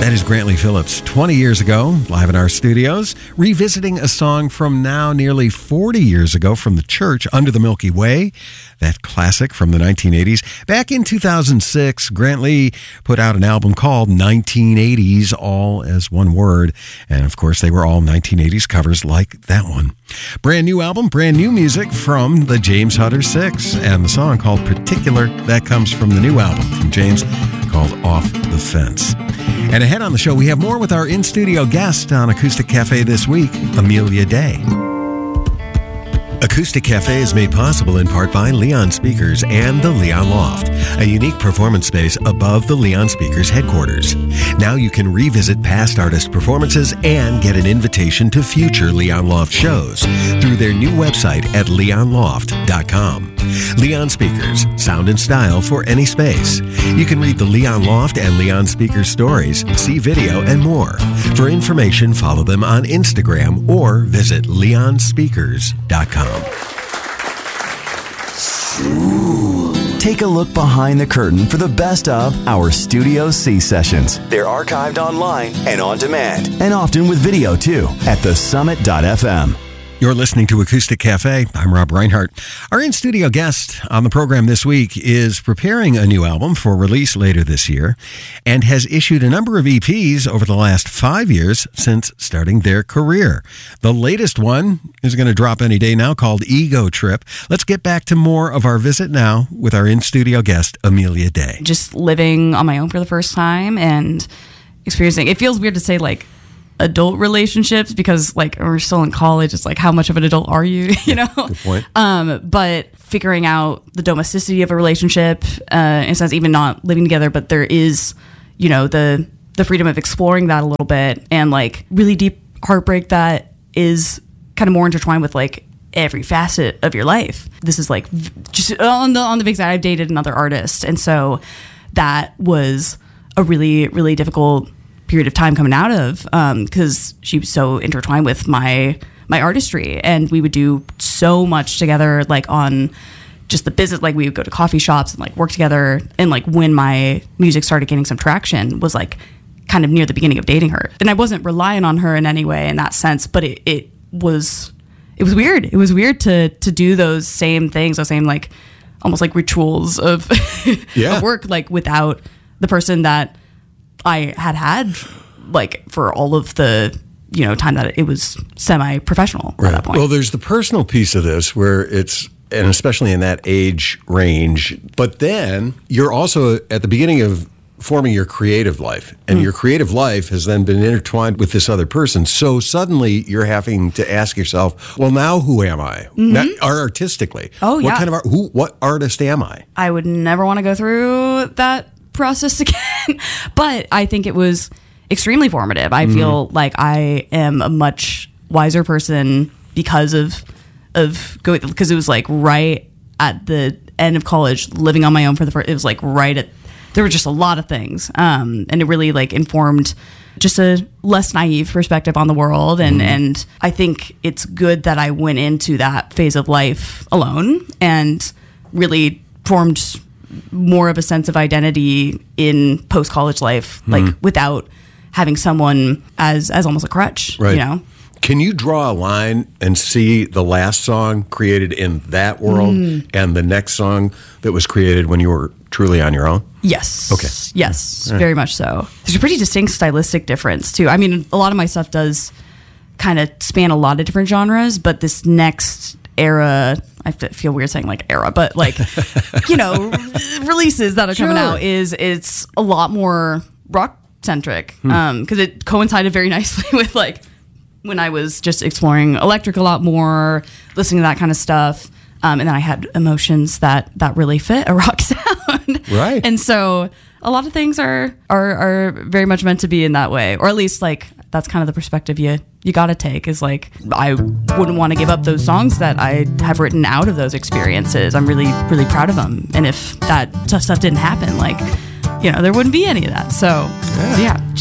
That is Grantley Phillips, 20 years ago, live in our studios, revisiting a song from now nearly 40 years ago from the church, Under the Milky Way, that classic from the 1980s. Back in 2006, Grantley put out an album called 1980s, all as one word. And of course, they were all 1980s covers like that one. Brand new album, brand new music from the James Hutter Six, and the song called Particular, that comes from the new album from James called Off the Fence. And ahead on the show, we have more with our in-studio guest on Acoustic Cafe this week, Amelia Day. Acoustic Cafe is made possible in part by Leon Speakers and the Leon Loft, a unique performance space above the Leon Speakers headquarters. Now you can revisit past artist performances and get an invitation to future Leon Loft shows through their new website at leonloft.com. Leon Speakers, sound and style for any space. You can read the Leon Loft and Leon Speakers stories, see video, and more. For information, follow them on Instagram or visit leonspeakers.com. Take a look behind the curtain for the best of our Studio C sessions. They're archived online and on demand, and often with video too, at thesummit.fm. You're listening to Acoustic Cafe. I'm Rob Reinhart. Our in-studio guest on the program this week is preparing a new album for release later this year and has issued a number of EPs over the last 5 years since starting their career. The latest one is going to drop any day now, called Ego Trip. Let's get back to more of our visit now with our in-studio guest, Amelia Day. Just living on my own for the first time and experiencing, it feels weird to say like adult relationships because like we're still in college. It's like, how much of an adult are you? You know? Good point. But figuring out the domesticity of a relationship, in a sense, even not living together, but there is, you know, the freedom of exploring that a little bit, and like really deep heartbreak that is kind of more intertwined with like every facet of your life. This is like just on the big side. I've dated another artist, and so that was a really, really difficult period of time coming out of, because she was so intertwined with my artistry, and we would do so much together, like on just the business. Like we would go to coffee shops and like work together, and like when my music started gaining some traction was like kind of near the beginning of dating her, and I wasn't relying on her in any way in that sense, but it was weird. It was weird to do those same things, those same like almost like rituals of, of work, like without the person that I had like for all of the, you know, time that it was semi-professional at that point. Well, there's the personal piece of this where it's, and especially in that age range, but then you're also at the beginning of forming your creative life, and your creative life has then been intertwined with this other person. So suddenly you're having to ask yourself, well, now who am I? Not, artistically. Oh, yeah. What kind of what artist am I? I would never want to go through that process again, but I think it was extremely formative. I feel like I am a much wiser person because of going, because it was like right at the end of college, living on my own for the first, it was like right at, there were just a lot of things, and it really like informed just a less naive perspective on the world, and I think it's good that I went into that phase of life alone and really formed more of a sense of identity in post-college life, like without having someone as almost a crutch, right. You know? Can you draw a line and see the last song created in that world and the next song that was created when you were truly on your own? Yes. Okay. Yes, very much so. There's a pretty distinct stylistic difference, too. I mean, a lot of my stuff does kind of span a lot of different genres, but this next era, I feel weird saying like era, but like, you know, releases that are coming out it's a lot more rock centric, because it coincided very nicely with like when I was just exploring electric a lot more, listening to that kind of stuff, and then I had emotions that really fit a rock sound, right? And so a lot of things are very much meant to be in that way, or at least like that's kind of the perspective you got to take, is like, I wouldn't want to give up those songs that I have written out of those experiences. I'm really, really proud of them. And if that stuff didn't happen, like, you know, there wouldn't be any of that. So yeah,